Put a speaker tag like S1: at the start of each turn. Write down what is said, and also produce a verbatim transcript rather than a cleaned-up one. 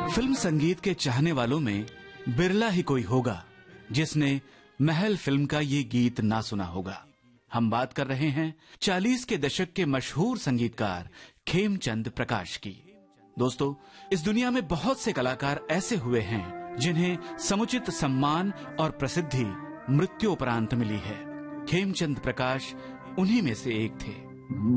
S1: Film संगीत के चाहने वालों में बिरला ही कोई होगा जिसने महल फिल्म का ये गीत ना सुना होगा। हम बात कर रहे हैं चालीस के दशक के मशहूर संगीतकार खेमचंद प्रकाश की। दोस्तों, इस दुनिया में बहुत से कलाकार ऐसे हुए हैं जिन्हें समुचित सम्मान और प्रसिद्धि मृत्युपरांत मिली है। खेमचंद प्रकाश उन्हीं में से एक थे।